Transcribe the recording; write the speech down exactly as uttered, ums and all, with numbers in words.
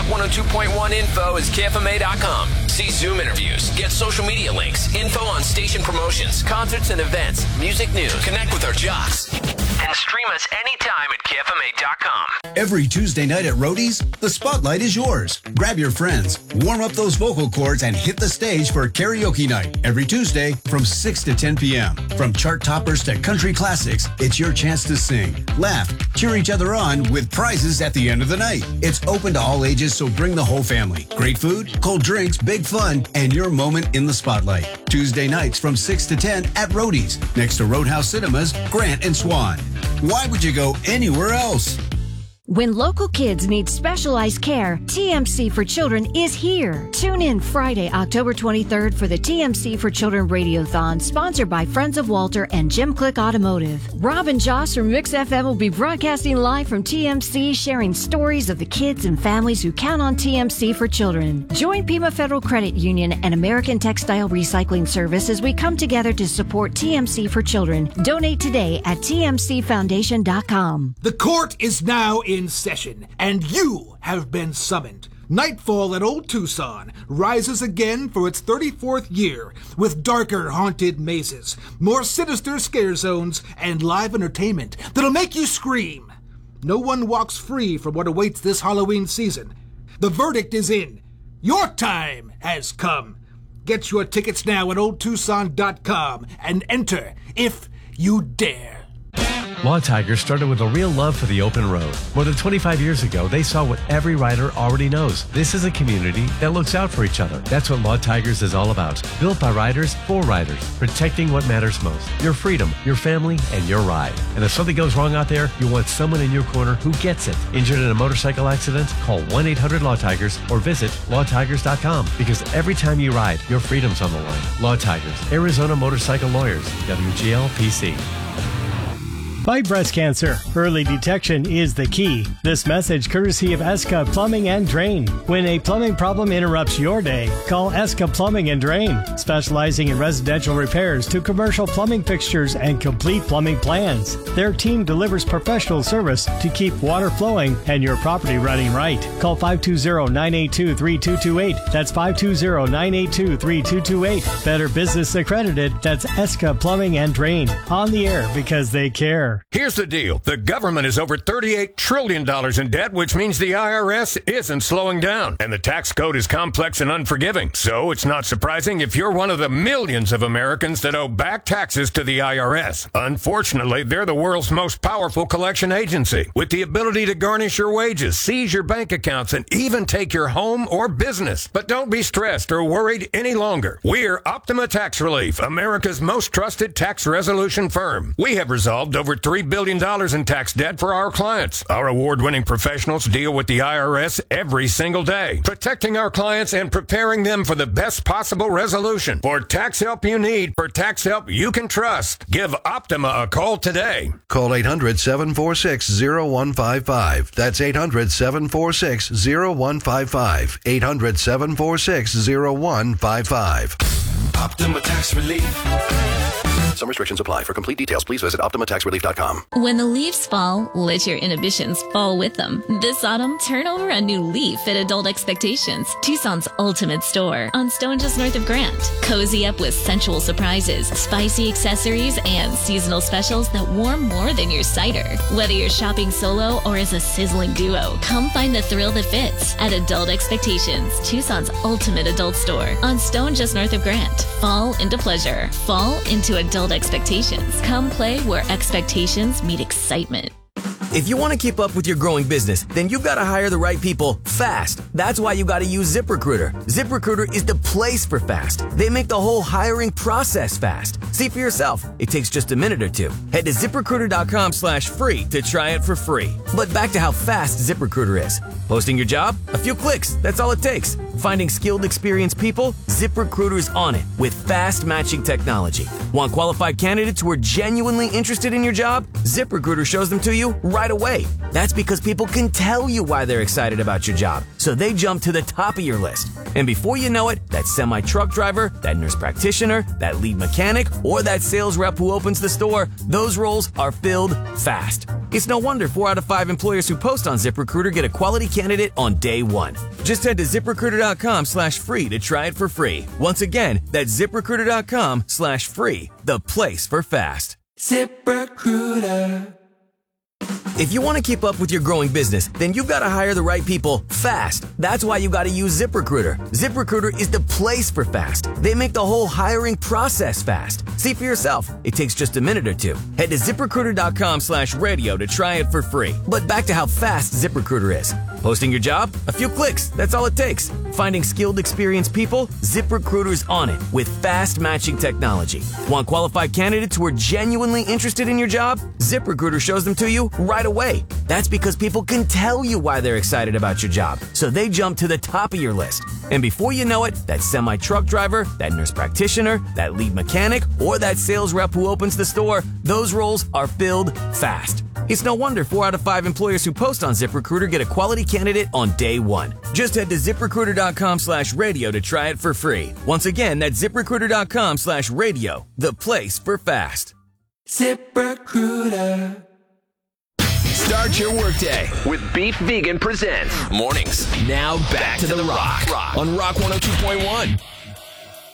one oh two point one info is K F M A dot com. See Zoom interviews, get social media links, info on station promotions, concerts and events, music news, connect with our jocks, and stream us anytime at K F M A dot com. Every Tuesday night at Roadie's, the spotlight is yours. Grab your friends, warm up those vocal cords, and hit the stage for karaoke night every Tuesday from six to ten p.m. From chart toppers to country classics, it's your chance to sing, laugh, cheer each other on with prizes at the end of the night. It's open to all ages, so bring the whole family. Great food, cold drinks, big fun, and your moment in the spotlight. Tuesday nights from six to ten at Roadie's, next to Roadhouse Cinemas, Grant and Swan. Why would you go anywhere else? When local kids need specialized care, T M C for Children is here. Tune in Friday, October twenty-third for the T M C for Children Radiothon, sponsored by Friends of Walter and Jim Click Automotive. Rob and Joss from Mix F M will be broadcasting live from T M C, sharing stories of the kids and families who count on T M C for Children. Join Pima Federal Credit Union and American Textile Recycling Service as we come together to support T M C for Children. Donate today at T M C foundation dot com. The court is now in session, and you have been summoned. Nightfall at Old Tucson rises again for its thirty-fourth year with darker haunted mazes, more sinister scare zones, and live entertainment that'll make you scream. No one walks free from what awaits this Halloween season. The verdict is in. Your time has come. Get your tickets now at old tucson dot com and enter if you dare. Law Tigers started with a real love for the open road. More than twenty-five years ago, they saw what every rider already knows. This is a community that looks out for each other. That's what Law Tigers is all about. Built by riders, for riders. Protecting what matters most. Your freedom, your family, and your ride. And if something goes wrong out there, you want someone in your corner who gets it. Injured in a motorcycle accident? Call one eight hundred law tigers or visit law tigers dot com. Because every time you ride, your freedom's on the line. Law Tigers, Arizona Motorcycle Lawyers, W G L P C. Fight breast cancer. Early detection is the key. This message courtesy of Eska Plumbing and Drain. When a plumbing problem interrupts your day, call Eska Plumbing and Drain, specializing in residential repairs to commercial plumbing fixtures and complete plumbing plans. Their team delivers professional service to keep water flowing and your property running right. Call five two zero, nine eight two, three two two eight. That's five two zero, nine eight two, three two two eight. Better Business Accredited. That's Eska Plumbing and Drain. On the air because they care. Here's the deal. The government is over thirty-eight trillion dollars in debt, which means the I R S isn't slowing down. And the tax code is complex and unforgiving. So it's not surprising if you're one of the millions of Americans that owe back taxes to the I R S. Unfortunately, they're the world's most powerful collection agency, with the ability to garnish your wages, seize your bank accounts, and even take your home or business. But don't be stressed or worried any longer. We're Optima Tax Relief, America's most trusted tax resolution firm. We have resolved over three billion dollars in tax debt for our clients. Our award-winning professionals deal with the I R S every single day, protecting our clients and preparing them for the best possible resolution. For tax help you need, for tax help you can trust, give Optima a call today. Call eight hundred, seven four six, zero one five five. That's eight hundred, seven four six, zero one five five. eight hundred, seven four six, zero one five five. Optima Tax Relief. Some restrictions apply. For complete details, please visit optima tax relief dot com. When the leaves fall, let your inhibitions fall with them. This autumn, turn over a new leaf at Adult Expectations, Tucson's ultimate store on Stone just north of Grant. Cozy up with sensual surprises, spicy accessories, and seasonal specials that warm more than your cider. Whether you're shopping solo or as a sizzling duo, come find the thrill that fits at Adult Expectations, Tucson's ultimate adult store on Stone just north of Grant. Fall into pleasure. Fall into adult expectations. Come play where expectations meet excitement. If you want to keep up with your growing business, then you've got to hire the right people fast. That's why you got to use ZipRecruiter. ZipRecruiter is the place for fast. They make the whole hiring process fast. See for yourself. It takes just a minute or two. Head to ZipRecruiter.com slash free to try it for free. But back to how fast ZipRecruiter is. Posting your job? A few clicks. That's all it takes. Finding skilled, experienced people? ZipRecruiter is on it with fast matching technology. Want qualified candidates who are genuinely interested in your job? ZipRecruiter shows them to you right away. That's because people can tell you why they're excited about your job, so they jump to the top of your list. And before you know it, that semi-truck driver, that nurse practitioner, that lead mechanic, or that sales rep who opens the store, those roles are filled fast. It's no wonder four out of five employers who post on ZipRecruiter get a quality candidate on day one. Just head to ZipRecruiter.com slash free to try it for free. Once again, that's ZipRecruiter.com slash free, the place for fast. ZipRecruiter. If you want to keep up with your growing business, then you've got to hire the right people fast. That's why you got to use ZipRecruiter. ZipRecruiter is the place for fast. They make the whole hiring process fast. See for yourself. It takes just a minute or two. Head to ZipRecruiter.com slash radio to try it for free. But back to how fast ZipRecruiter is. Posting your job? A few clicks. That's all it takes. Finding skilled, experienced people? ZipRecruiter's on it with fast matching technology. Want qualified candidates who are genuinely interested in your job? ZipRecruiter shows them to you right away. That's because people can tell you why they're excited about your job, so they jump to the top of your list. And before you know it, that semi-truck driver, that nurse practitioner, that lead mechanic, or that sales rep who opens the store, those roles are filled fast. It's no wonder four out of five employers who post on ZipRecruiter get a quality candidate on day one. Just head to ZipRecruiter.com slash radio to try it for free. Once again, that's ZipRecruiter.com slash radio, the place for fast. ZipRecruiter. Start your workday with Beef Vegan Presents. Mornings. Now back, back to, to the, the rock. rock on Rock one oh two point one.